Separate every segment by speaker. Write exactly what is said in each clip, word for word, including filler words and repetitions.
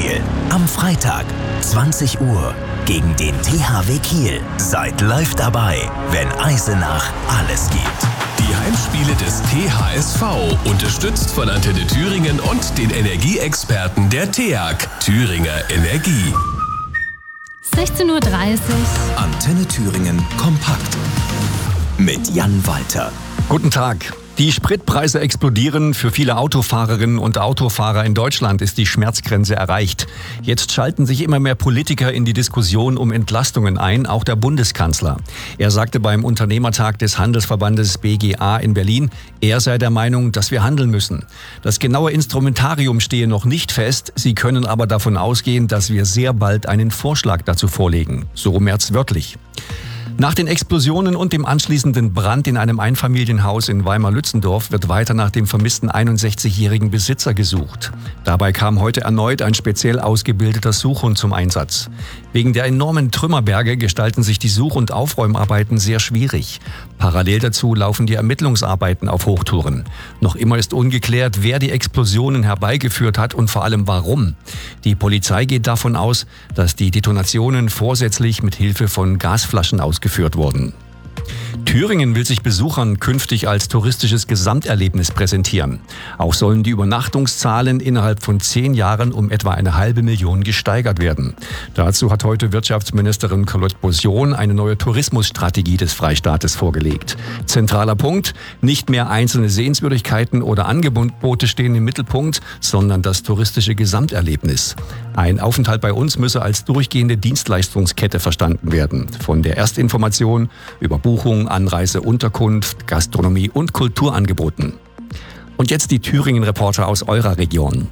Speaker 1: Heimspiel am Freitag, zwanzig Uhr, gegen den T H W Kiel. Seid live dabei, wenn Eisenach alles gibt.
Speaker 2: Die Heimspiele des T H S V, unterstützt von Antenne Thüringen und den Energieexperten der T E A G, Thüringer Energie.
Speaker 3: sechzehn Uhr dreißig.
Speaker 1: Antenne Thüringen kompakt mit Jan Walter.
Speaker 4: Guten Tag. Die Spritpreise explodieren. Für viele Autofahrerinnen und Autofahrer in Deutschland ist die Schmerzgrenze erreicht. Jetzt schalten sich immer mehr Politiker in die Diskussion um Entlastungen ein, auch der Bundeskanzler. Er sagte beim Unternehmertag des Handelsverbandes B G A in Berlin, er sei der Meinung, dass wir handeln müssen. Das genaue Instrumentarium stehe noch nicht fest. Sie können aber davon ausgehen, dass wir sehr bald einen Vorschlag dazu vorlegen. So Merz wörtlich. Nach den Explosionen und dem anschließenden Brand in einem Einfamilienhaus in Weimar-Lützendorf wird weiter nach dem vermissten einundsechzigjährigen Besitzer gesucht. Dabei kam heute erneut ein speziell ausgebildeter Suchhund zum Einsatz. Wegen der enormen Trümmerberge gestalten sich die Such- und Aufräumarbeiten sehr schwierig. Parallel dazu laufen die Ermittlungsarbeiten auf Hochtouren. Noch immer ist ungeklärt, wer die Explosionen herbeigeführt hat und vor allem warum. Die Polizei geht davon aus, dass die Detonationen vorsätzlich mit Hilfe von Gasflaschen ausgeführt wurden. Thüringen will sich Besuchern künftig als touristisches Gesamterlebnis präsentieren. Auch sollen die Übernachtungszahlen innerhalb von zehn Jahren um etwa eine halbe Million gesteigert werden. Dazu hat heute Wirtschaftsministerin Carlotte Bosion eine neue Tourismusstrategie des Freistaates vorgelegt. Zentraler Punkt: nicht mehr einzelne Sehenswürdigkeiten oder Angebote stehen im Mittelpunkt, sondern das touristische Gesamterlebnis. Ein Aufenthalt bei uns müsse als durchgehende Dienstleistungskette verstanden werden. Von der Erstinformation über Buchung, Anreise, Unterkunft, Gastronomie und Kulturangeboten. Und jetzt die Thüringen-Reporter aus eurer Region.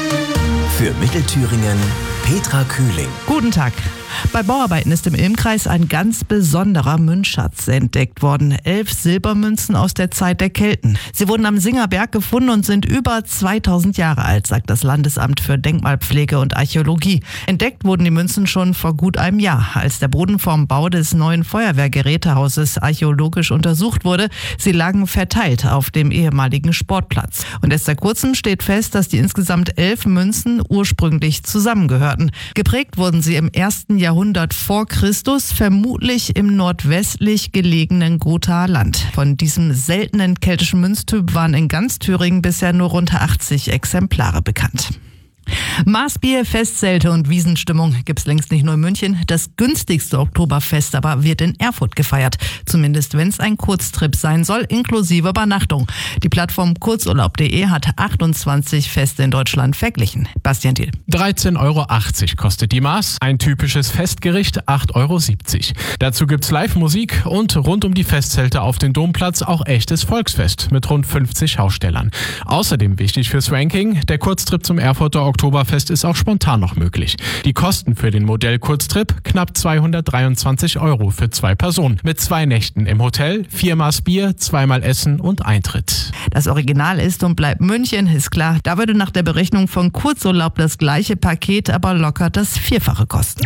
Speaker 1: Für Mittelthüringen Petra Kühling.
Speaker 5: Guten Tag. Bei Bauarbeiten ist im Ilmkreis ein ganz besonderer Münzschatz entdeckt worden. Elf Silbermünzen aus der Zeit der Kelten. Sie wurden am Singerberg gefunden und sind über zweitausend Jahre alt, sagt das Landesamt für Denkmalpflege und Archäologie. Entdeckt wurden die Münzen schon vor gut einem Jahr, als der Boden vorm Bau des neuen Feuerwehrgerätehauses archäologisch untersucht wurde. Sie lagen verteilt auf dem ehemaligen Sportplatz. Und erst seit kurzem steht fest, dass die insgesamt elf Münzen ursprünglich zusammengehörten. Geprägt wurden sie im ersten Jahrhundert vor Christus, vermutlich im nordwestlich gelegenen Gothaer Land. Von diesem seltenen keltischen Münztyp waren in ganz Thüringen bisher nur rund achtzig Exemplare bekannt. Maßbier, Festzelte und Wiesenstimmung gibt's längst nicht nur in München. Das günstigste Oktoberfest aber wird in Erfurt gefeiert. Zumindest wenn es ein Kurztrip sein soll, inklusive Übernachtung. Die Plattform kurzurlaub punkt de hat achtundzwanzig Feste in Deutschland verglichen. Bastian Thiel.
Speaker 6: dreizehn Euro achtzig kostet die Maß. Ein typisches Festgericht acht Euro siebzig. Dazu gibt's Live-Musik und rund um die Festzelte auf dem Domplatz auch echtes Volksfest mit rund fünfzig Schaustellern. Außerdem wichtig fürs Ranking: der Kurztrip zum Erfurter Oktoberfest ist auch spontan noch möglich. Die Kosten für den Modell-Kurztrip knapp zweihundertdreiundzwanzig Euro für zwei Personen. Mit zwei Nächten im Hotel, vier Maß Bier, zweimal Essen und Eintritt.
Speaker 5: Das Original ist und bleibt München, ist klar. Da würde nach der Berechnung von Kurzurlaub das gleiche Paket aber locker das Vierfache kosten.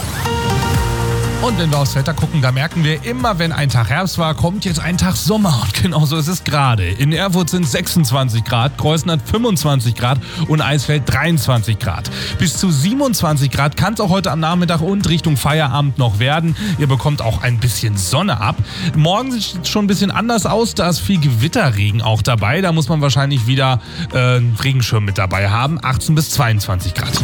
Speaker 7: Und wenn wir aufs Wetter gucken, da merken wir immer, wenn ein Tag Herbst war, kommt jetzt ein Tag Sommer. Und genau so ist es gerade. In Erfurt sind sechsundzwanzig Grad, Kreuzen hat fünfundzwanzig Grad und Eisfeld dreiundzwanzig Grad. Bis zu siebenundzwanzig Grad kann es auch heute am Nachmittag und Richtung Feierabend noch werden. Ihr bekommt auch ein bisschen Sonne ab. Morgen sieht es schon ein bisschen anders aus. Da ist viel Gewitterregen auch dabei. Da muss man wahrscheinlich wieder äh, einen Regenschirm mit dabei haben. achtzehn bis zweiundzwanzig Grad.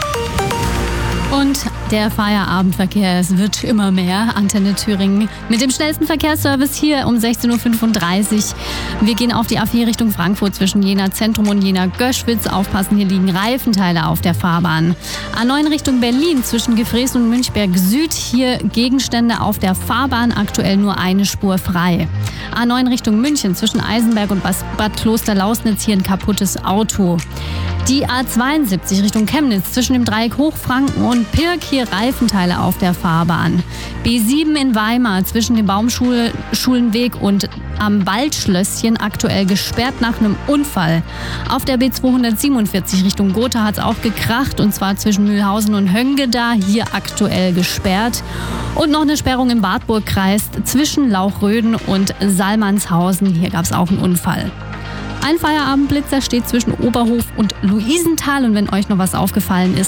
Speaker 3: Und der Feierabendverkehr, es wird immer mehr. Antenne Thüringen mit dem schnellsten Verkehrsservice hier um sechzehn Uhr fünfunddreißig. Wir gehen auf die A vier Richtung Frankfurt zwischen Jena Zentrum und Jena Göschwitz. Aufpassen, hier liegen Reifenteile auf der Fahrbahn. A neun Richtung Berlin zwischen Gefrees und Münchberg Süd. Hier Gegenstände auf der Fahrbahn, aktuell nur eine Spur frei. A neun Richtung München zwischen Eisenberg und Bad Klosterlausnitz, hier ein kaputtes Auto. Die A zweiundsiebzig Richtung Chemnitz zwischen dem Dreieck Hochfranken und Pirk, hier Reifenteile auf der Fahrbahn. B sieben in Weimar zwischen dem Baumschulenweg und am Waldschlösschen aktuell gesperrt nach einem Unfall. Auf der B zweihundertsiebenundvierzig Richtung Gotha hat es auch gekracht, und zwar zwischen Mühlhausen und Höngeda, hier aktuell gesperrt. Und noch eine Sperrung im Wartburgkreis zwischen Lauchröden und Salmanshausen, hier gab es auch einen Unfall. Ein Feierabendblitzer steht zwischen Oberhof und Luisenthal, und wenn euch noch was aufgefallen ist,